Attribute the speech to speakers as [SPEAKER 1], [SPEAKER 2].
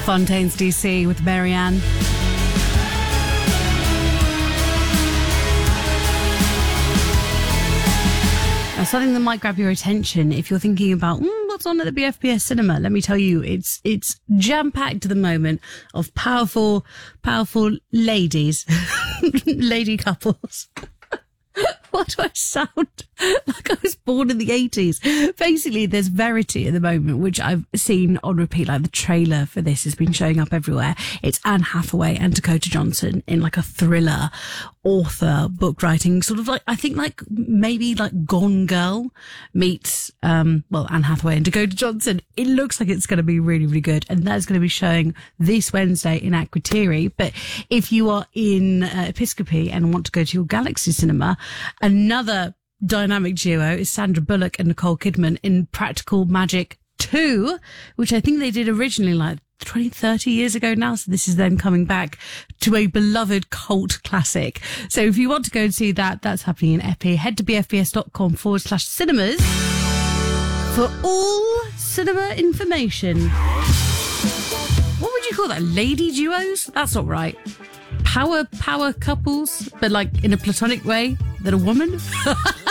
[SPEAKER 1] Fontaines DC with Marianne. Now, something that might grab your attention if you're thinking about what's on at the BFBS cinema. Let me tell you, it's jam-packed to the moment of powerful ladies, lady couples. Why do I sound like I was born in the 80s? Basically, there's Verity at the moment, which I've seen on repeat. Like, the trailer for this has been showing up everywhere. It's Anne Hathaway and Dakota Johnson in like a thriller, author, book writing, sort of like, I think like maybe like Gone Girl meets, Anne Hathaway and Dakota Johnson. It looks like it's going to be really, really good. And that's going to be showing this Wednesday in Akwatiri. But if you are in Episcopi and want to go to your Galaxy Cinema, another dynamic duo is Sandra Bullock and Nicole Kidman in Practical Magic 2, which I think they did originally like 20, 30 years ago now. So this is them coming back to a beloved cult classic. So if you want to go and see that, that's happening in Epi. Head to bfbs.com/cinemas for all cinema information. What would you call that? Lady duos? That's not right. Power couples, but like in a platonic way, that a woman.